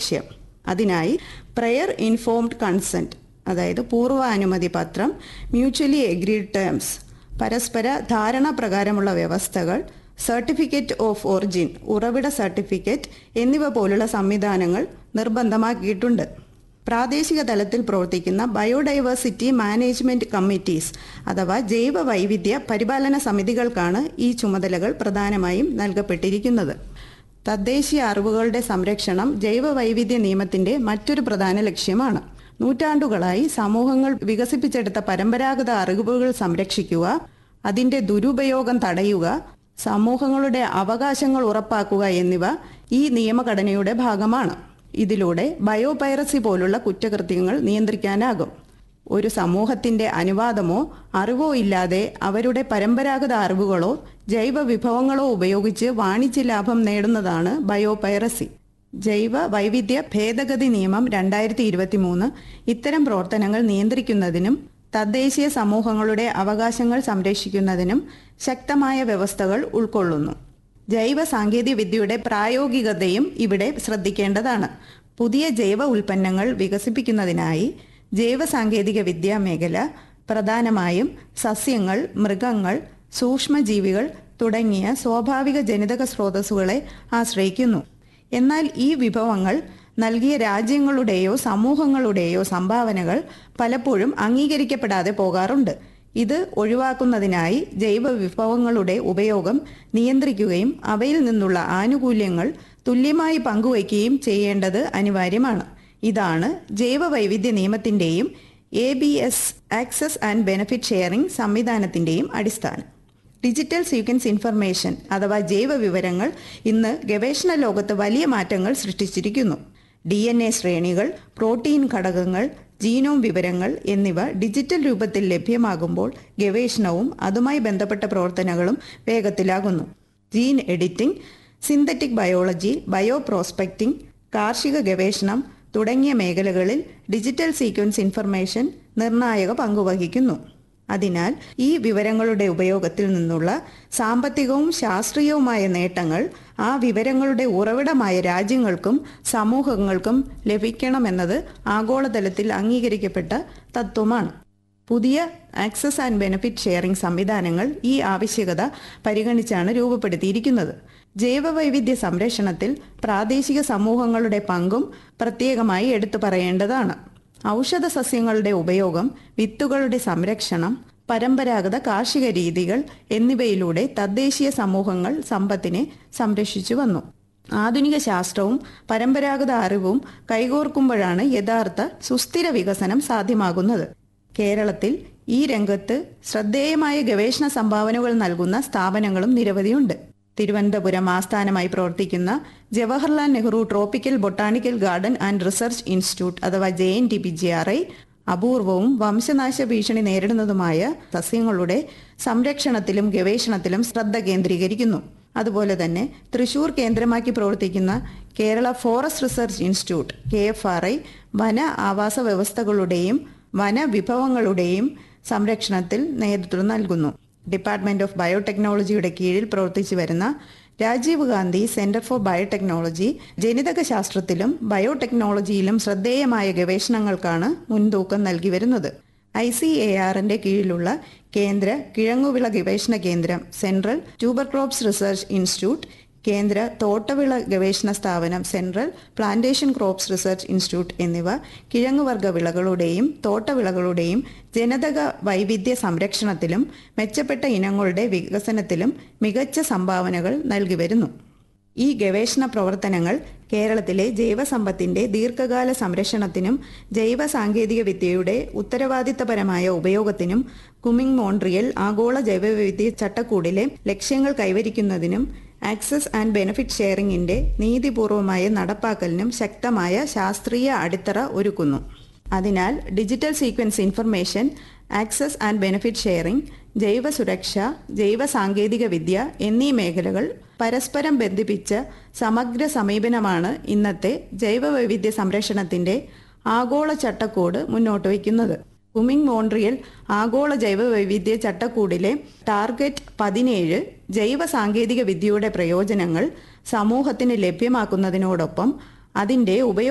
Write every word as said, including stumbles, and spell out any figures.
ലക്ഷ്യം. അതിനായി prayer informed consent, അതായത് പൂർവാനുമതി പത്രം, മ്യൂച്വലി എഗ്രീഡ് ടേംസ്, പരസ്പര ധാരണ പ്രകാരമുള്ള വ്യവസ്ഥകൾ, സർട്ടിഫിക്കറ്റ് ഓഫ് ഒറിജിൻ, ഉറവിട സർട്ടിഫിക്കറ്റ് എന്നിവ പോലുള്ള സംവിധാനങ്ങൾ നിർബന്ധമാക്കിയിട്ടുണ്ട്. പ്രാദേശിക തലത്തിൽ പ്രവർത്തിക്കുന്ന ബയോഡൈവേഴ്സിറ്റി മാനേജ്മെന്റ് കമ്മിറ്റീസ് അഥവാ ജൈവ വൈവിധ്യ പരിപാലന സമിതികൾക്കാണ് ഈ ചുമതലകൾ പ്രധാനമായും നൽകപ്പെട്ടിരിക്കുന്നത്. തദ്ദേശീയ അറിവുകളുടെ സംരക്ഷണം ജൈവ വൈവിധ്യ നിയമത്തിന്റെ മറ്റൊരു പ്രധാന ലക്ഷ്യമാണ്. നൂറ്റാണ്ടുകളായി സമൂഹങ്ങൾ വികസിപ്പിച്ചെടുത്ത പരമ്പരാഗത അറിവുകൾ സംരക്ഷിക്കുക, അതിന്റെ ദുരുപയോഗം തടയുക, സമൂഹങ്ങളുടെ അവകാശങ്ങൾ ഉറപ്പാക്കുക എന്നിവ ഈ നിയമഘടനയുടെ ഭാഗമാണ്. ഇതിലൂടെ ബയോപൈറസി പോലുള്ള കുറ്റകൃത്യങ്ങൾ നിയന്ത്രിക്കാനാകും. ഒരു സമൂഹത്തിന്റെ അനുവാദമോ അറിവോ ഇല്ലാതെ അവരുടെ പരമ്പരാഗത അറിവുകളോ ജൈവ വിഭവങ്ങളോ ഉപയോഗിച്ച് വാണിജ്യ ലാഭം നേടുന്നതാണ് ബയോപൈറസി. ജൈവ വൈവിധ്യ ഭേദഗതി നിയമം രണ്ടായിരത്തി ഇരുപത്തി മൂന്ന് ഇത്തരം പ്രവർത്തനങ്ങൾ നിയന്ത്രിക്കുന്നതിനും തദ്ദേശീയ സമൂഹങ്ങളുടെ അവകാശങ്ങൾ സംരക്ഷിക്കുന്നതിനും ശക്തമായ വ്യവസ്ഥകൾ ഉൾക്കൊള്ളുന്നു. ജൈവ സാങ്കേതിക വിദ്യയുടെ പ്രായോഗികതയും ഇവിടെ ശ്രദ്ധിക്കേണ്ടതാണ്. പുതിയ ജൈവ ഉൽപ്പന്നങ്ങൾ വികസിപ്പിക്കുന്നതിനായി ജൈവ സാങ്കേതിക വിദ്യാ മേഖല പ്രധാനമായും സസ്യങ്ങൾ, മൃഗങ്ങൾ, സൂക്ഷ്മജീവികൾ തുടങ്ങിയ സ്വാഭാവിക ജനിതക സ്രോതസ്സുകളെ ആശ്രയിക്കുന്നു. എന്നാൽ ഈ വിഭവങ്ങൾ നൽകിയ രാജ്യങ്ങളുടെയോ സമൂഹങ്ങളുടെയോ സംഭാവനകൾ പലപ്പോഴും അംഗീകരിക്കപ്പെടാതെ പോകാറുണ്ട്. ഇത് ഒഴിവാക്കുന്നതിനായി ജൈവ വിഭവങ്ങളുടെ ഉപയോഗം നിയന്ത്രിക്കുകയും അവയിൽ നിന്നുള്ള ആനുകൂല്യങ്ങൾ തുല്യമായി പങ്കുവയ്ക്കുകയും ചെയ്യേണ്ടത് അനിവാര്യമാണ്. ഇതാണ് ജൈവ വൈവിധ്യ നിയമത്തിന്റെയും A B S access and benefit sharing സംവിധാനത്തിന്റെയും അടിസ്ഥാനം. ഡിജിറ്റൽ സീക്വൻസ് ഇൻഫർമേഷൻ അഥവാ ജൈവ വിവരങ്ങൾ ഇന്ന് ഗവേഷണ ലോകത്ത് വലിയ മാറ്റങ്ങൾ സൃഷ്ടിച്ചിരിക്കുന്നു. ഡി എൻ എ ശ്രേണികൾ, പ്രോട്ടീൻ ഘടകങ്ങൾ, ജീനോം വിവരങ്ങൾ എന്നിവ ഡിജിറ്റൽ രൂപത്തിൽ ലഭ്യമാകുമ്പോൾ ഗവേഷണവും അതുമായി ബന്ധപ്പെട്ട പ്രവർത്തനങ്ങളും വേഗത്തിലാകുന്നു. Gene editing, synthetic biology, bio prospecting, കാർഷിക ഗവേഷണം തുടങ്ങിയ മേഖലകളിൽ ഡിജിറ്റൽ സീക്വൻസ് ഇൻഫർമേഷൻ നിർണായക പങ്കുവഹിക്കുന്നു. അതിനാൽ ഈ വിവരങ്ങളുടെ ഉപയോഗത്തിൽ നിന്നുള്ള സാമ്പത്തികവും ശാസ്ത്രീയവുമായ നേട്ടങ്ങൾ ആ വിവരങ്ങളുടെ ഉറവിടമായ രാജ്യങ്ങൾക്കും സമൂഹങ്ങൾക്കും ലഭിക്കണമെന്നത് ആഗോളതലത്തിൽ അംഗീകരിക്കപ്പെട്ട തത്വമാണ്. പുതിയ ആക്സസ് ആൻഡ് ബെനിഫിറ്റ് ഷെയറിംഗ് സംവിധാനങ്ങൾ ഈ ആവശ്യകത പരിഗണിച്ചാണ് രൂപപ്പെടുത്തിയിരിക്കുന്നത്. ജൈവവൈവിധ്യ സംരക്ഷണത്തിൽ പ്രാദേശിക സമൂഹങ്ങളുടെ പങ്കും പ്രത്യേകമായി എടുത്തു പറയേണ്ടതാണ്. ഔഷധ സസ്യങ്ങളുടെ ഉപയോഗം, വിത്തുകളുടെ സംരക്ഷണം, പരമ്പരാഗത കാർഷിക രീതികൾ എന്നിവയിലൂടെ തദ്ദേശീയ സമൂഹങ്ങൾ സമ്പത്തിനെ സംരക്ഷിച്ചു വന്നു. ആധുനിക ശാസ്ത്രവും പരമ്പരാഗത അറിവും കൈകോർക്കുമ്പോഴാണ് യഥാർത്ഥ സുസ്ഥിര വികസനം സാധ്യമാകുന്നത്. കേരളത്തിൽ ഈ രംഗത്ത് ശ്രദ്ധേയമായ ഗവേഷണ സംഭാവനകൾ നൽകുന്ന സ്ഥാപനങ്ങളും നിരവധിയുണ്ട്. തിരുവനന്തപുരം ആസ്ഥാനമായി പ്രവർത്തിക്കുന്ന Jawaharlal Nehru tropical botanical garden and research institute അഥവാ J N T P G R I അപൂർവവും വംശനാശ ഭീഷണി നേരിടുന്നതുമായ സസ്യങ്ങളുടെ സംരക്ഷണത്തിലും ഗവേഷണത്തിലും ശ്രദ്ധ കേന്ദ്രീകരിക്കുന്നു. അതുപോലെ തന്നെ തൃശൂർ കേന്ദ്രമാക്കി പ്രവർത്തിക്കുന്ന Kerala forest research institute K F R I വന ആവാസ വ്യവസ്ഥകളുടെയും വനവിഭവങ്ങളുടെയും സംരക്ഷണത്തിൽ നേതൃത്വം നൽകുന്നു. ഡിപ്പാർട്ട്മെന്റ് ഓഫ് ബയോടെക്നോളജിയുടെ കീഴിൽ പ്രവർത്തിച്ചു വരുന്ന Rajeev Gandhi centre for biotechnology ജനിതക ശാസ്ത്രത്തിലും ബയോടെക്നോളജിയിലും ശ്രദ്ധേയമായ ഗവേഷണങ്ങൾക്കാണ് മുൻതൂക്കം നൽകി വരുന്നത്. ഐ സി എ ആറിന്റെ കീഴിലുള്ള കേന്ദ്ര കിഴങ്ങുവിള ഗവേഷണ കേന്ദ്രം, central tuber crops research institute, കേന്ദ്ര തോട്ടവിള ഗവേഷണ സ്ഥാപനം central plantation crops research institute എന്നിവ കിഴങ്ങുവർഗ വിളകളുടെയും തോട്ടവിളകളുടെയും ജനിതക വൈവിധ്യ സംരക്ഷണത്തിലും മെച്ചപ്പെട്ട ഇനങ്ങളുടെ വികസനത്തിലും മികച്ച സംഭാവനകൾ നൽകി വരുന്നു. ഈ ഗവേഷണ പ്രവർത്തനങ്ങൾ കേരളത്തിലെ ജൈവസമ്പത്തിന്റെ ദീർഘകാല സംരക്ഷണത്തിനും ജൈവ സാങ്കേതിക വിദ്യയുടെ ഉത്തരവാദിത്തപരമായ ഉപയോഗത്തിനും കുമിങ് മോൺട്രിയൽ ആഗോള ജൈവവൈവിധ്യ ചട്ടക്കൂടിലെ ലക്ഷ്യങ്ങൾ കൈവരിക്കുന്നതിനും ആക്സസ് ആൻഡ് ബെനിഫിറ്റ് ഷെയറിംഗിന്റെ നീതിപൂർവമായ നടപ്പാക്കലിനും ശക്തമായ ശാസ്ത്രീയ അടിത്തറ ഒരുക്കുന്നു. അതിനാൽ digital sequence information, access and benefit sharing, ജൈവ സുരക്ഷ, ജൈവ സാങ്കേതിക വിദ്യ എന്നീ മേഖലകൾ പരസ്പരം ബന്ധിപ്പിച്ച സമഗ്ര സമീപനമാണ് ഇന്നത്തെ ജൈവവൈവിധ്യ സംരക്ഷണത്തിന്റെ ആഗോള ചട്ടക്കൂട് മുന്നോട്ട് വയ്ക്കുന്നത്. കുമിങ് മോൺട്രിയൽ ആഗോള ജൈവവൈവിധ്യ ചട്ടക്കൂടിലെ ടാർഗറ്റ് പതിനേഴ് ജൈവ സാങ്കേതിക വിദ്യയുടെ പ്രയോജനങ്ങൾ സമൂഹത്തിന് ലഭ്യമാക്കുന്നതിനോടൊപ്പം അതിന്റെ ഉപയോഗ